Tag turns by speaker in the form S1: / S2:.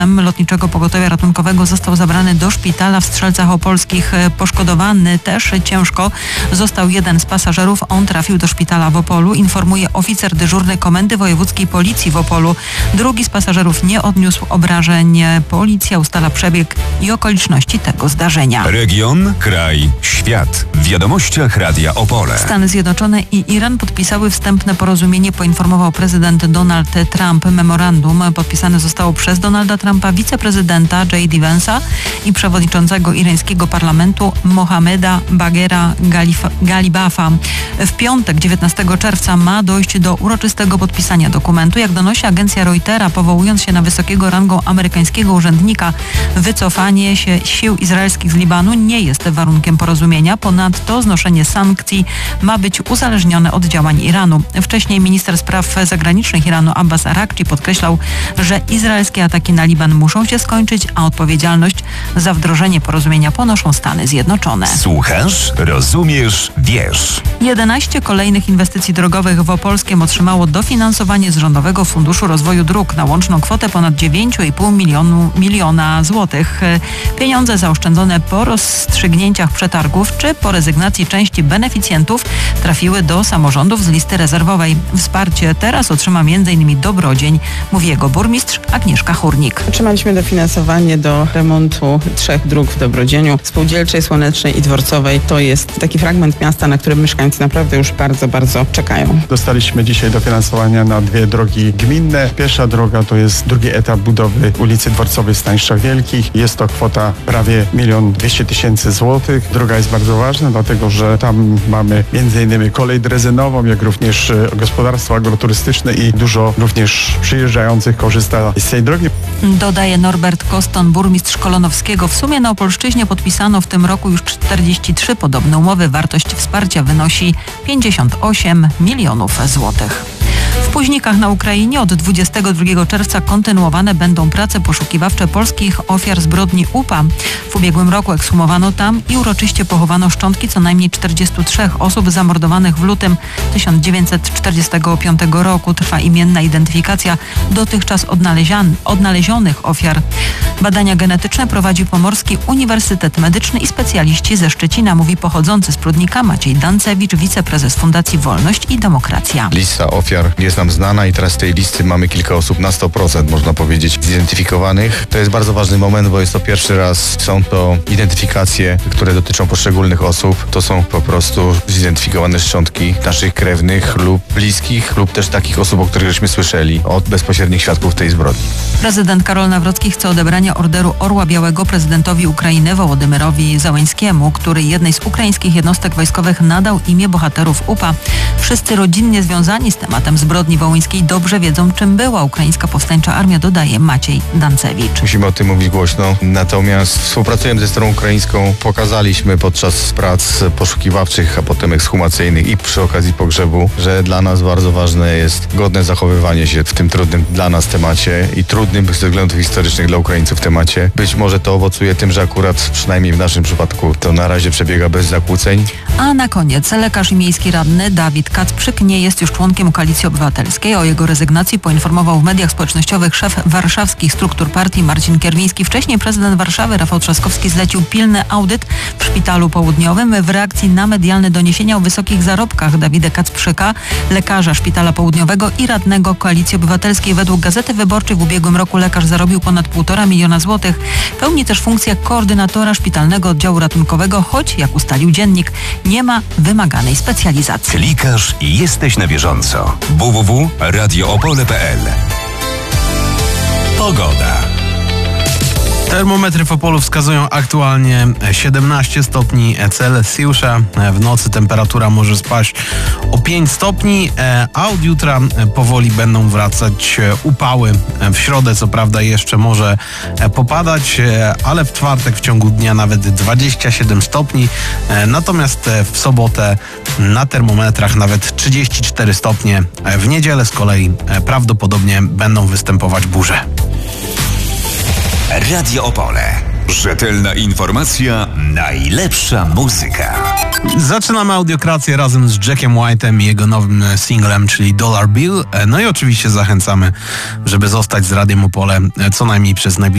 S1: Lotniczego Pogotowia Ratunkowego został zabrany do szpitala w Strzelcach Opolskich. Poszkodowany też ciężko został jeden z pasażerów. On trafił do szpitala w Opolu, informuje oficer dyżurny Komendy Wojewódzkiej Policji w Opolu. Drugi z pasażerów nie odniósł obrażeń. Policja ustala przebieg i okoliczności tego zdarzenia.
S2: Region, kraj, świat. W wiadomościach Radia Opole.
S1: Stany Zjednoczone i Iran podpisały wstępne porozumienie, poinformował prezydent Donald Trump. Memorandum podpisane zostało przez Donalda Trumpa, wiceprezydenta J.D. Vance'a i przewodniczącego irańskiego parlamentu Mohammeda Baghera Galibafa. W piątek, 19 czerwca, ma dojść do uroczystego podpisania dokumentu. Jak donosi agencja Reutera, powołując się na wysokiego rangą amerykańskiego urzędnika, wycofanie się sił izraelskich z Libanu nie jest warunkiem porozumienia. Ponadto znoszenie sankcji ma być uzależnione od działań Iranu. Wcześniej minister spraw zagranicznych Iranu Abbas Araghchi podkreślał, że izraelskie ataki na Liban muszą się skończyć, a odpowiedzialność za wdrożenie porozumienia ponoszą Stany Zjednoczone.
S2: Słuchasz, rozumiesz, wiesz.
S1: 11 kolejnych inwestycji drogowych w Opolskiem otrzymało dofinansowanie z Rządowego Funduszu Rozwoju Dróg na łączną kwotę ponad 9,5 miliona złotych. Pieniądze zaoszczędzone po rozstrzygnięciach przetargów czy po rezygnacji części beneficjentów trafiły do samorządów z listy rezerwowej. Wsparcie teraz otrzyma m.in. Dobrodzień, mówi jego burmistrz Agnieszka Hurnik.
S3: Otrzymaliśmy dofinansowanie do remontu 3 dróg w Dobrodzieniu, Spółdzielczej, Słonecznej i Dworcowej. To jest taki fragment miasta, na którym mieszkańcy naprawdę już bardzo, bardzo czekają.
S4: Dostaliśmy dzisiaj dofinansowania na 2 drogi gminne. Pierwsza droga to jest drugi etap budowy ulicy Dworcowej w Stańszach Wielkich. Jest to kwota prawie 1 200 000 złotych. Droga jest bardzo ważna, dlatego że tam mamy m.in. kolej drezynową, jak również gospodarstwo agroturystyczne i dużo również przyjeżdżających korzysta z tej drogi.
S1: Dodaje Norbert Koston, burmistrz Kolonowskiego. W sumie na Opolszczyźnie podpisano w tym roku już 43 podobne umowy. Wartość wsparcia wynosi 58 milionów złotych. W Późnikach na Ukrainie od 22 czerwca kontynuowane będą prace poszukiwawcze polskich ofiar zbrodni UPA. W ubiegłym roku ekshumowano tam i uroczyście pochowano szczątki co najmniej 43 osób zamordowanych w lutym 1945 roku. Trwa imienna identyfikacja dotychczas odnalezionych ofiar. Badania genetyczne prowadzi Pomorski Uniwersytet Medyczny i specjaliści ze Szczecina, mówi pochodzący z Prudnika Maciej Dancewicz, wiceprezes Fundacji Wolność i Demokracja.
S5: Lista ofiar jest nam znana i teraz z tej listy mamy kilka osób na 100%, można powiedzieć, zidentyfikowanych. To jest bardzo ważny moment, bo jest to pierwszy raz. Są to identyfikacje, które dotyczą poszczególnych osób. To są po prostu zidentyfikowane szczątki naszych krewnych lub bliskich, lub też takich osób, o których żeśmy słyszeli od bezpośrednich świadków tej zbrodni.
S1: Prezydent Karol Nawrocki chce odebrania Orderu Orła Białego prezydentowi Ukrainy Wołodymyrowi Zełenskiemu, który jednej z ukraińskich jednostek wojskowych nadał imię bohaterów UPA. Wszyscy rodzinnie związani z tematem zbrodni wołyńskiej dobrze wiedzą, czym była ukraińska powstańcza armia, dodaje Maciej Dancewicz.
S5: Musimy o tym mówić głośno, natomiast współpracując ze stroną ukraińską pokazaliśmy podczas prac poszukiwawczych, a potem ekshumacyjnych i przy okazji pogrzebu, że dla nas bardzo ważne jest godne zachowywanie się w tym trudnym dla nas temacie i trudnym ze względów historycznych dla Ukraińców temacie. Być może to owocuje tym, że akurat przynajmniej w naszym przypadku to na razie przebiega bez zakłóceń.
S1: A na koniec lekarz i miejski radny Dawid Kacprzyk nie jest już członkiem Koalicji Obywatelskiej. O jego rezygnacji poinformował w mediach społecznościowych szef warszawskich struktur partii Marcin Kierwiński. Wcześniej prezydent Warszawy Rafał Trzaskowski zlecił pilny audyt w Szpitalu Południowym w reakcji na medialne doniesienia o wysokich zarobkach Dawida Kacprzyka, lekarza Szpitala Południowego i radnego Koalicji Obywatelskiej. Według Gazety Wyborczej w ubiegłym roku lekarz zarobił ponad 1,5 miliona złotych. Pełni też funkcję koordynatora szpitalnego oddziału ratunkowego, choć, jak ustalił dziennik, nie ma wymaganej specjalizacji.
S2: Klikasz i jesteś na bieżąco. www.radioopole.pl. Pogoda.
S6: Termometry w Opolu wskazują aktualnie 17 stopni Celsjusza. W nocy temperatura może spaść o 5 stopni, a od jutra powoli będą wracać upały. W środę co prawda jeszcze może popadać, ale w czwartek w ciągu dnia nawet 27 stopni. Natomiast w sobotę na termometrach nawet 34 stopnie. W niedzielę z kolei prawdopodobnie będą występować burze.
S2: Radio Opole. Rzetelna informacja, najlepsza muzyka.
S6: Zaczynamy audiokrację razem z Jackiem White'em i jego nowym singlem, czyli Dollar Bill. No i oczywiście zachęcamy, żeby zostać z Radiem Opole co najmniej przez najbliższe